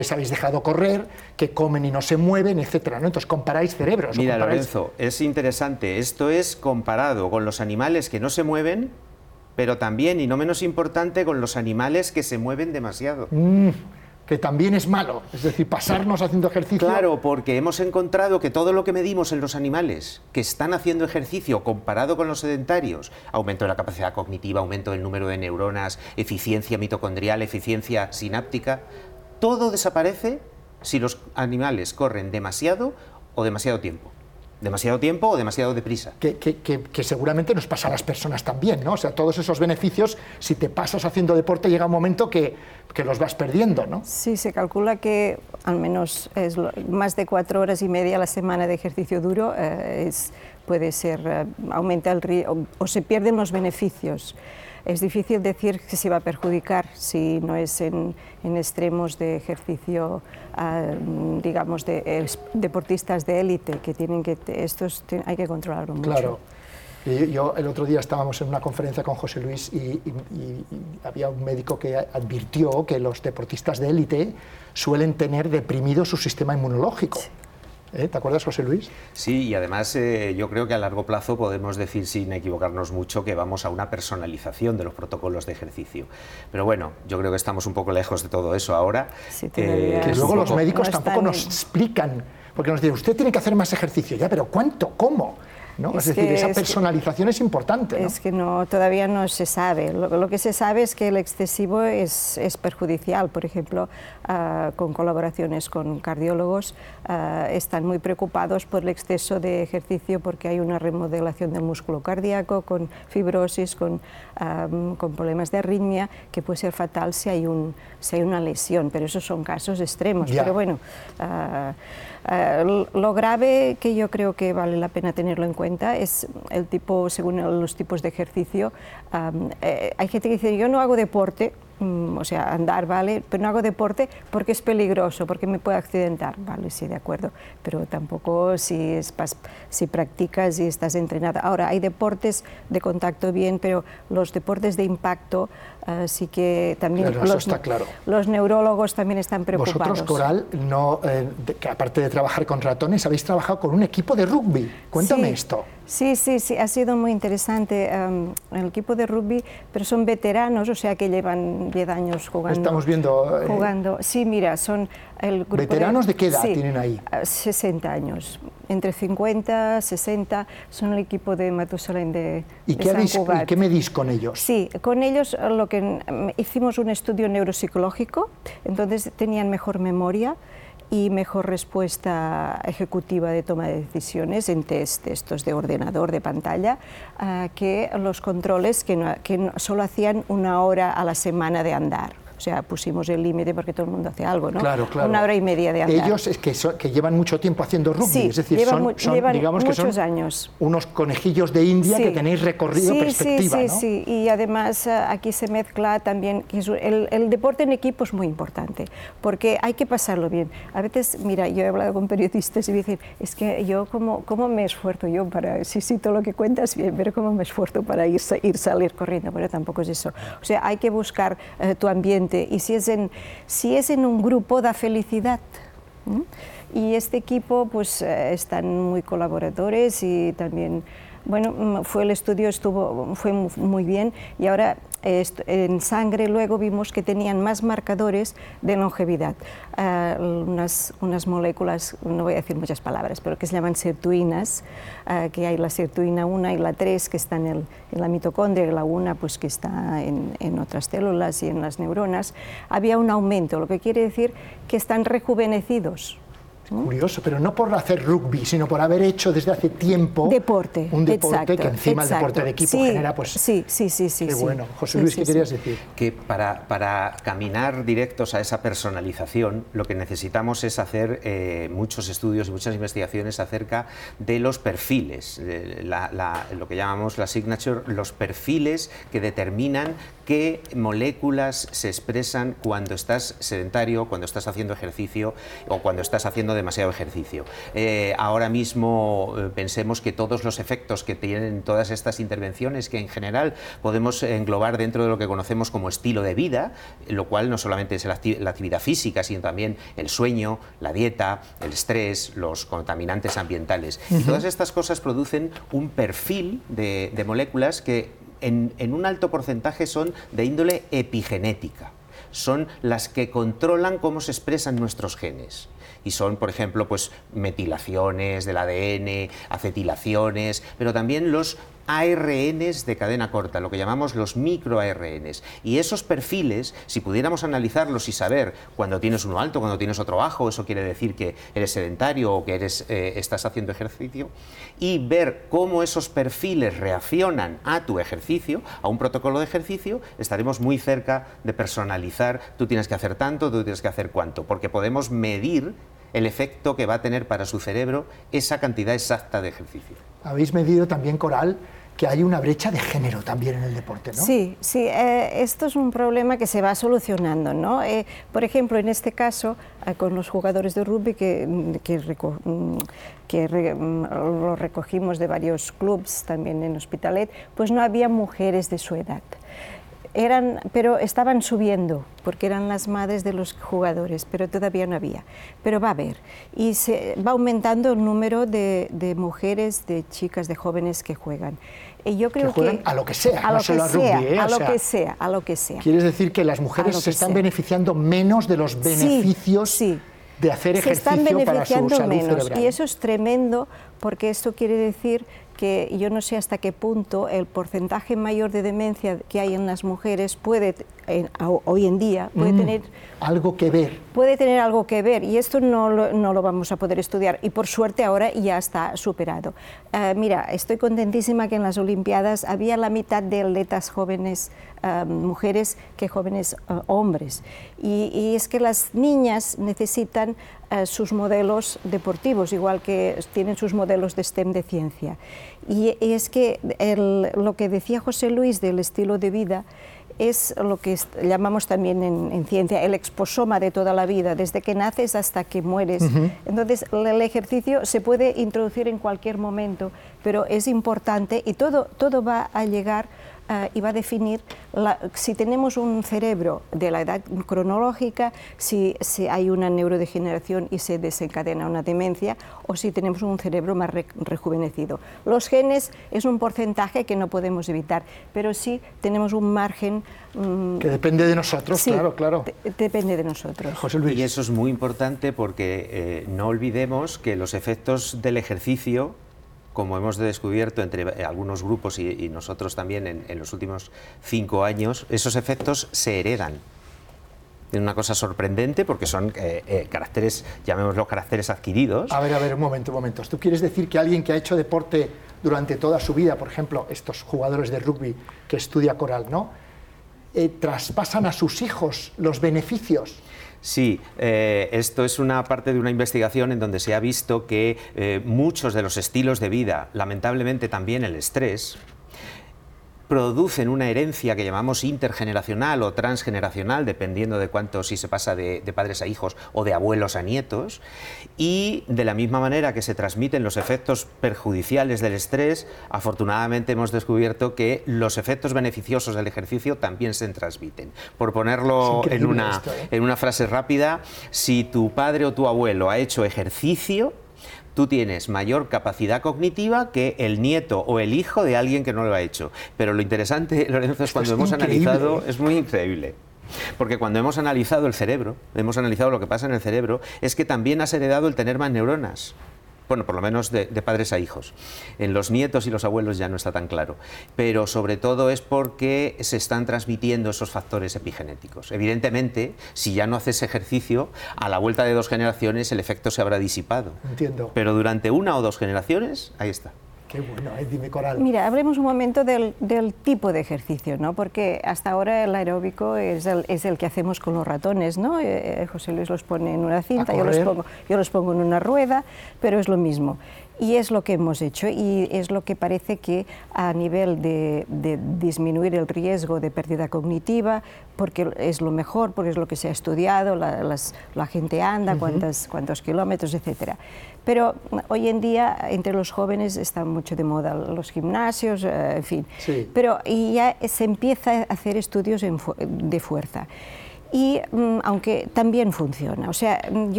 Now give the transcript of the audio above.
les habéis dejado correr, que comen y no se mueven, etcétera, ¿no? Entonces comparáis cerebros. Mira, Lorenzo, es interesante. Esto es comparado con los animales que no se mueven, pero también, y no menos importante, con los animales que se mueven demasiado. Que también es malo, es decir, pasarnos haciendo ejercicio. Claro, porque hemos encontrado que todo lo que medimos en los animales que están haciendo ejercicio comparado con los sedentarios, aumento de la capacidad cognitiva, aumento del número de neuronas, eficiencia mitocondrial, eficiencia sináptica, todo desaparece si los animales corren demasiado o demasiado tiempo. Demasiado tiempo o demasiado deprisa. Que seguramente nos pasa a las personas también, ¿no? O sea, todos esos beneficios, si te pasas haciendo deporte, llega un momento que los vas perdiendo, ¿no? Sí, se calcula que al menos más de 4 horas y media a la semana de ejercicio duro puede ser, aumenta el riesgo o se pierden los beneficios. Es difícil decir que se va a perjudicar si no es en extremos de ejercicio, digamos, de deportistas de élite, que tienen que, hay que controlarlo mucho. Claro. Yo el otro día estábamos en una conferencia con José Luis y había un médico que advirtió que los deportistas de élite suelen tener deprimido su sistema inmunológico. ¿Te acuerdas, José Luis? Sí, y además yo creo que a largo plazo podemos decir, sin equivocarnos mucho, que vamos a una personalización de los protocolos de ejercicio. Pero bueno, yo creo que estamos un poco lejos de todo eso ahora. Sí, que luego los médicos tampoco nos explican, porque nos dicen, usted tiene que hacer más ejercicio, ya, pero ¿cuánto? ¿Cómo? ¿No? Es decir, esa personalización es importante, ¿no? Es que todavía no se sabe. Lo que se sabe es que el excesivo es perjudicial. Por ejemplo, con colaboraciones con cardiólogos, están muy preocupados por el exceso de ejercicio porque hay una remodelación del músculo cardíaco, con fibrosis, con problemas de arritmia, que puede ser fatal si hay una lesión, pero esos son casos extremos. Ya. Pero bueno, lo grave que yo creo que vale la pena tenerlo en cuenta es el tipo, según los tipos de ejercicio. Hay gente que dice, yo no hago deporte, o sea, andar, vale, pero no hago deporte porque es peligroso, porque me puede accidentar, vale, sí, de acuerdo, pero tampoco si practicas y estás entrenada. Ahora, hay deportes de contacto bien, pero los deportes de impacto sí que también, claro, eso está claro. Los neurólogos también están preocupados. Vosotros, Coral, que aparte de trabajar con ratones, habéis trabajado con un equipo de rugby. Cuéntame esto. Sí, ha sido muy interesante el equipo de rugby, pero son veteranos, o sea que llevan 10 años jugando. Estamos viendo... Sí, mira, son el grupo ¿Veteranos de qué edad tienen ahí? 60 años, entre 50, 60, son el equipo de Matusalén de San Cugat. ¿Y qué medís con ellos? Sí, con ellos hicimos un estudio neuropsicológico, entonces tenían mejor memoria y mejor respuesta ejecutiva de toma de decisiones en test estos de ordenador, de pantalla, que los controles que solo hacían 1 hora a la semana de andar. O sea, pusimos el límite porque todo el mundo hace algo, ¿no? Claro, claro. 1 hora y media de andar. Ellos es que llevan mucho tiempo haciendo rugby, sí, es decir, llevan digamos que muchos son años. Unos conejillos de India que tenéis recorrido, perspectiva, ¿no? Sí, y además aquí se mezcla también, el deporte en equipo es muy importante, porque hay que pasarlo bien. A veces, mira, yo he hablado con periodistas y me dicen, es que yo, ¿cómo me esfuerzo yo para, sí, todo lo que cuentas bien, pero cómo me esfuerzo para salir corriendo? Pero tampoco es eso. O sea, hay que buscar tu ambiente, y si es en un grupo, da felicidad. Y este equipo, pues, están muy colaboradores y también, bueno, el estudio fue muy bien, y ahora en sangre luego vimos que tenían más marcadores de longevidad, unas moléculas, no voy a decir muchas palabras, pero que se llaman sirtuinas, que hay la sirtuina 1 y la 3 que están en la mitocondria, y la 1 pues, que está en otras células y en las neuronas. Había un aumento, lo que quiere decir que están rejuvenecidos. Curioso, pero no por hacer rugby, sino por haber hecho desde hace tiempo un deporte que encima el deporte de equipo genera, pues... Sí. Qué bueno. José Luis, ¿qué querías decir? Que para caminar directos a esa personalización, lo que necesitamos es hacer muchos estudios y muchas investigaciones acerca de los perfiles, lo que llamamos la signature, los perfiles que determinan qué moléculas se expresan cuando estás sedentario, cuando estás haciendo ejercicio o cuando estás haciendo demasiado ejercicio. Ahora mismo pensemos que todos los efectos que tienen todas estas intervenciones, que en general podemos englobar dentro de lo que conocemos como estilo de vida, lo cual no solamente es la actividad física, sino también el sueño, la dieta, el estrés, los contaminantes ambientales. Y todas estas cosas producen un perfil de moléculas que en un alto porcentaje son de índole epigenética. Son las que controlan cómo se expresan nuestros genes. Y son, por ejemplo, pues, metilaciones del ADN, acetilaciones, pero también los ARNs de cadena corta, lo que llamamos los microARNs. Y esos perfiles, si pudiéramos analizarlos y saber cuando tienes uno alto, cuando tienes otro bajo, eso quiere decir que eres sedentario o que estás haciendo ejercicio, y ver cómo esos perfiles reaccionan a tu ejercicio, a un protocolo de ejercicio, estaremos muy cerca de personalizar, tú tienes que hacer tanto, tú tienes que hacer cuánto, porque podemos medir el efecto que va a tener para su cerebro esa cantidad exacta de ejercicio. Habéis medido también, Coral, que hay una brecha de género también en el deporte, ¿no? Sí, sí, esto es un problema que se va solucionando, ¿no? Por ejemplo, en este caso, con los jugadores de rugby lo recogimos de varios clubes, también en Hospitalet, pues no había mujeres de su edad. Pero estaban subiendo, porque eran las madres de los jugadores, pero todavía no había. Pero va a haber. Y se va aumentando el número de mujeres, de chicas, de jóvenes que juegan. Y yo creo que juegan a lo que sea, a no lo solo que a rugby, sea, a lo que sea. ¿Quieres decir que las mujeres se están beneficiando menos de los beneficios de hacer ejercicio para su salud cerebral? Y eso es tremendo, porque esto quiere decir que yo no sé hasta qué punto el porcentaje mayor de demencia que hay en las mujeres puede, hoy en día, puede tener algo que ver. Puede tener algo que ver, y esto no lo vamos a poder estudiar, y por suerte ahora ya está superado. Mira, estoy contentísima que en las Olimpiadas había la mitad de atletas jóvenes mujeres que jóvenes hombres, y es que las niñas necesitan sus modelos deportivos, igual que tienen sus modelos de STEM de ciencia. Y es que lo que decía José Luis del estilo de vida es lo que llamamos también en ciencia el exposoma de toda la vida, desde que naces hasta que mueres. Entonces, el ejercicio se puede introducir en cualquier momento, pero es importante, y todo va a llegar y va a definir si tenemos un cerebro de la edad cronológica, si hay una neurodegeneración y se desencadena una demencia, o si tenemos un cerebro más rejuvenecido. Los genes es un porcentaje que no podemos evitar, pero sí tenemos un margen que depende de nosotros, sí, claro. Depende de nosotros. José Luis. Y eso es muy importante porque no olvidemos que los efectos del ejercicio, como hemos descubierto entre algunos grupos y nosotros también en los últimos 5 años, esos efectos se heredan. Es una cosa sorprendente porque son caracteres, llamémoslos caracteres adquiridos. A ver, un momento. ¿Tú quieres decir que alguien que ha hecho deporte durante toda su vida, por ejemplo, estos jugadores de rugby que estudia Coral, ¿no? Traspasan a sus hijos los beneficios? Sí, esto es una parte de una investigación en donde se ha visto que muchos de los estilos de vida, lamentablemente también el estrés, producen una herencia que llamamos intergeneracional o transgeneracional, dependiendo de cuánto, si se pasa de padres a hijos o de abuelos a nietos, y de la misma manera que se transmiten los efectos perjudiciales del estrés, afortunadamente hemos descubierto que los efectos beneficiosos del ejercicio también se transmiten. Por ponerlo en una frase rápida, si tu padre o tu abuelo ha hecho ejercicio, tú tienes mayor capacidad cognitiva que el nieto o el hijo de alguien que no lo ha hecho. Pero lo interesante, Lorenzo, es cuando hemos analizado, es muy increíble. Porque cuando hemos analizado el cerebro, hemos analizado lo que pasa en el cerebro, es que también has heredado el tener más neuronas. Bueno, por lo menos de padres a hijos. En los nietos y los abuelos ya no está tan claro. Pero sobre todo es porque se están transmitiendo esos factores epigenéticos. Evidentemente, si ya no haces ejercicio, a la vuelta de 2 generaciones el efecto se habrá disipado. Entiendo. Pero durante 1 o 2 generaciones, ahí está. Qué bueno, dime, Coral. Mira, hablemos un momento del tipo de ejercicio, ¿no? Porque hasta ahora el aeróbico es el que hacemos con los ratones, ¿no? José Luis los pone en una cinta, yo los pongo en una rueda, pero es lo mismo. Y es lo que hemos hecho y es lo que parece que a nivel de disminuir el riesgo de pérdida cognitiva, porque es lo mejor, porque es lo que se ha estudiado, la gente anda, cuántos kilómetros, etc. Pero hoy en día entre los jóvenes están mucho de moda los gimnasios, en fin. Sí. Pero y ya se empieza a hacer estudios de fuerza. Y aunque también funciona, o sea, yo